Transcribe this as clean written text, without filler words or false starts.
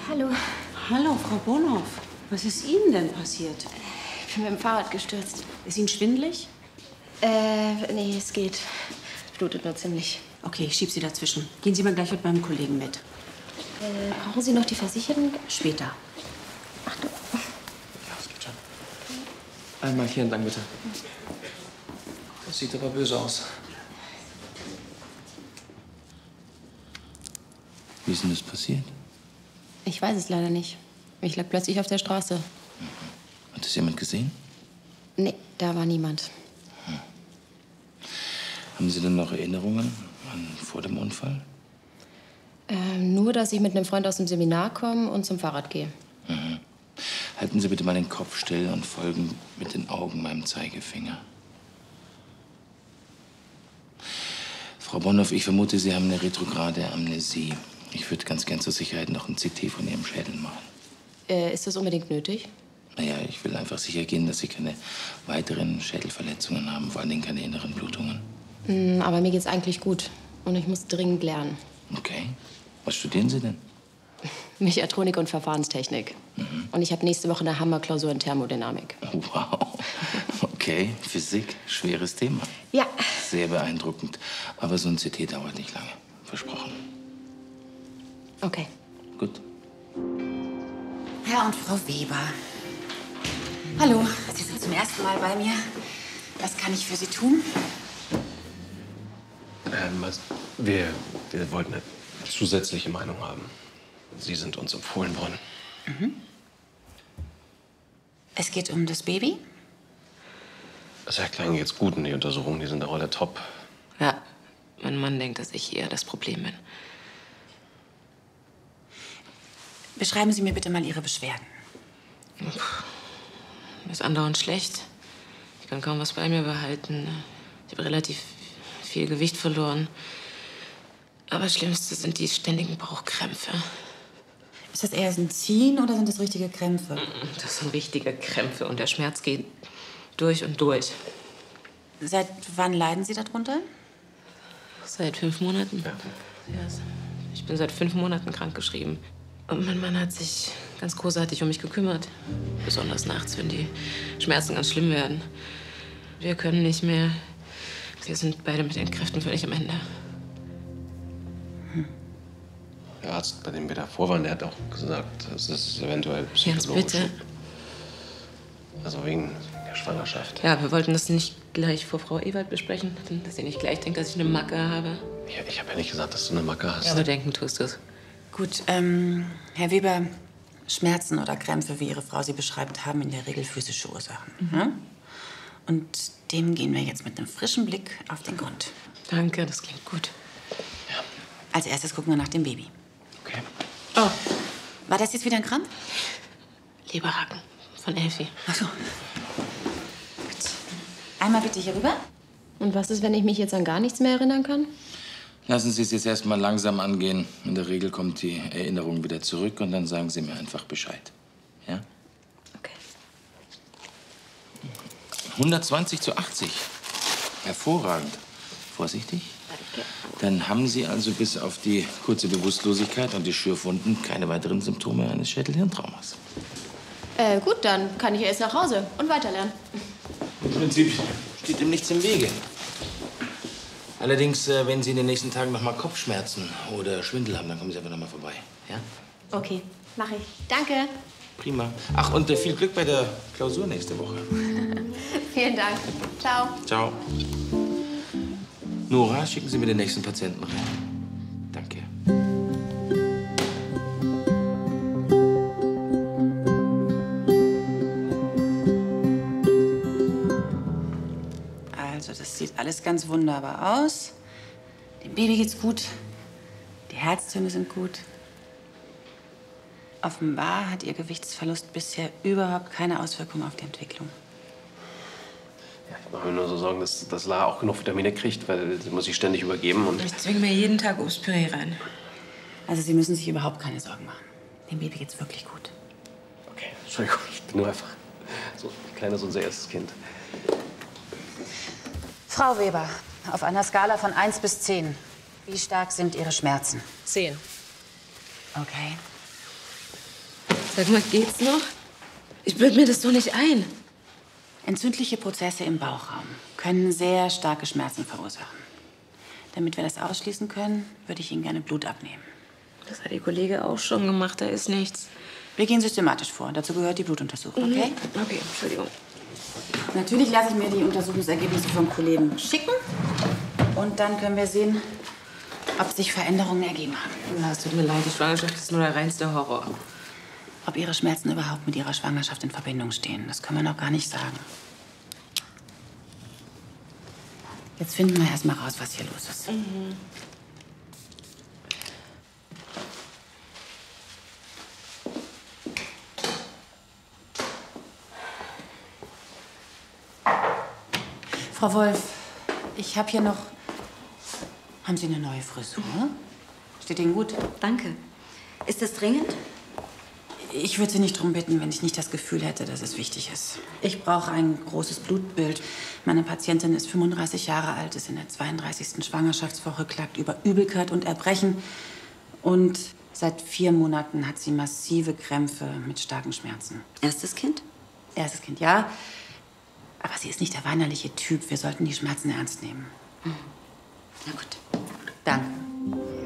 Hallo. Hallo, Frau Bonhoff. Was ist Ihnen denn passiert? Ich bin mit dem Fahrrad gestürzt. Ist Ihnen schwindelig? Nee, es geht. Blutet nur ziemlich. Okay, ich schieb Sie dazwischen. Gehen Sie mal gleich mit meinem Kollegen mit. Brauchen Sie noch die Versicherung? Später. Achtung. Ja, das geht schon. Einmal hier entlang, bitte. Das sieht aber böse aus. Wie ist denn das passiert? Ich weiß es leider nicht. Ich lag plötzlich auf der Straße. Hat das jemand gesehen? Nee, da war niemand. Haben Sie denn noch Erinnerungen an vor dem Unfall? Nur, dass ich mit einem Freund aus dem Seminar komme und zum Fahrrad gehe. Halten Sie bitte mal den Kopf still und folgen mit den Augen meinem Zeigefinger. Frau Bonhoff, ich vermute, Sie haben eine retrograde Amnesie. Ich würde ganz gern zur Sicherheit noch ein CT von Ihrem Schädel machen. Ist das unbedingt nötig? Naja, ich will einfach sicher gehen, dass Sie keine weiteren Schädelverletzungen haben, vor allen Dingen keine inneren Blutungen. Aber mir geht's eigentlich gut. Und ich muss dringend lernen. Okay. Was studieren Sie denn? Mechatronik und Verfahrenstechnik. Und ich habe nächste Woche eine Hammerklausur in Thermodynamik. Wow. Okay, Physik, schweres Thema. Ja. Sehr beeindruckend. Aber so ein CT dauert nicht lange. Versprochen. Okay. Gut. Herr und Frau Weber. Hallo, Sie sind zum ersten Mal bei mir. Was kann ich für Sie tun? Wir wollten eine zusätzliche Meinung haben. Sie sind uns empfohlen worden. Es geht um das Baby? Also Herr Klein geht's gut und die Untersuchungen, die sind auch alle top. Ja, mein Mann denkt, dass ich eher das Problem bin. Beschreiben Sie mir bitte mal Ihre Beschwerden. Mir ist andauernd schlecht. Ich kann kaum was bei mir behalten. Ich habe relativ viel Gewicht verloren. Aber das Schlimmste sind die ständigen Bauchkrämpfe. Ist das eher ein Ziehen oder sind das richtige Krämpfe? Das sind richtige Krämpfe und der Schmerz geht durch und durch. Seit wann leiden Sie darunter? Seit 5 Monaten. Ja. Ja, ich bin seit 5 Monaten krankgeschrieben. Und mein Mann hat sich ganz großartig um mich gekümmert. Besonders nachts, wenn die Schmerzen ganz schlimm werden. Wir können nicht mehr. Wir sind beide mit den Kräften völlig am Ende. Der Arzt, bei dem wir davor waren, der hat auch gesagt, es ist eventuell Jens, psychologisch. bitte. Also wegen der Schwangerschaft. Ja, wir wollten das nicht gleich vor Frau Ewald besprechen, dass sie nicht gleich denkt, dass ich eine Macke habe. Ich habe ja nicht gesagt, dass du eine Macke hast. Ja, aber denken tust du es. Gut, Herr Weber, Schmerzen oder Krämpfe, wie Ihre Frau sie beschreibt, haben in der Regel physische Ursachen. Ne? Und dem gehen wir jetzt mit einem frischen Blick auf den Grund. Danke, das klingt gut. Als erstes gucken wir nach dem Baby. Okay. Oh, war das jetzt wieder ein Krampf? Leberhaken von Elfi. Ach so. Gut. Einmal bitte hier rüber. Und was ist, wenn ich mich jetzt an gar nichts mehr erinnern kann? Lassen Sie es jetzt erst mal langsam angehen. In der Regel kommt die Erinnerung wieder zurück und dann sagen Sie mir einfach Bescheid. Ja? Okay. 120:80. Hervorragend. Vorsichtig. Dann haben Sie also bis auf die kurze Bewusstlosigkeit und die Schürfwunden keine weiteren Symptome eines Schädelhirntraumas. Gut, dann kann ich erst nach Hause und weiterlernen. Im Prinzip steht dem nichts im Wege. Allerdings, wenn Sie in den nächsten Tagen noch mal Kopfschmerzen oder Schwindel haben, dann kommen Sie einfach noch mal vorbei. Ja? Okay, mache ich. Danke. Prima. Ach, und viel Glück bei der Klausur nächste Woche. Vielen Dank. Ciao. Ciao. Nora, schicken Sie mir den nächsten Patienten rein. Danke. Also, das sieht alles ganz wunderbar aus. Dem Baby geht's gut. Die Herztöne sind gut. Offenbar hat Ihr Gewichtsverlust bisher überhaupt keine Auswirkung auf die Entwicklung. Ja, ich mache mir nur so Sorgen, dass La auch genug Vitamine kriegt, weil sie muss sich ständig übergeben. Und Ich zwinge mir jeden Tag Obstpüree rein. Also, Sie müssen sich überhaupt keine Sorgen machen. Dem Baby geht's wirklich gut. okay, Entschuldigung, ich bin nur einfach so kleines unser erstes Kind. Frau Weber, auf einer Skala von 1 bis 10, wie stark sind Ihre Schmerzen? 10. Okay. Sag mal, geht's noch? Ich bilde mir das doch nicht ein. Entzündliche Prozesse im Bauchraum können sehr starke Schmerzen verursachen. Damit wir das ausschließen können, würde ich Ihnen gerne Blut abnehmen. Das hat Ihr Kollege auch schon gemacht, da ist nichts. Wir gehen systematisch vor. Dazu gehört die Blutuntersuchung, okay? Okay, Entschuldigung. Natürlich lasse ich mir die Untersuchungsergebnisse vom Kollegen schicken. Und dann können wir sehen, ob sich Veränderungen ergeben haben. Na, es tut mir leid, die Schwangerschaft ist nur der reinste Horror. Ob Ihre Schmerzen überhaupt mit Ihrer Schwangerschaft in Verbindung stehen, das können wir noch gar nicht sagen. Jetzt finden wir erst mal raus, was hier los ist. Frau Wolf, ich habe hier noch... Haben Sie eine neue Frisur? Steht Ihnen gut? Danke. Ist das dringend? Ich würde Sie nicht darum bitten, wenn ich nicht das Gefühl hätte, dass es wichtig ist. Ich brauche ein großes Blutbild. Meine Patientin ist 35 Jahre alt, ist in der 32. Schwangerschaftswoche, klagt über Übelkeit und Erbrechen. Und seit 4 Monaten hat sie massive Krämpfe mit starken Schmerzen. Erstes Kind? Erstes Kind, ja. Aber sie ist nicht der weinerliche Typ. Wir sollten die Schmerzen ernst nehmen. Na gut. Danke.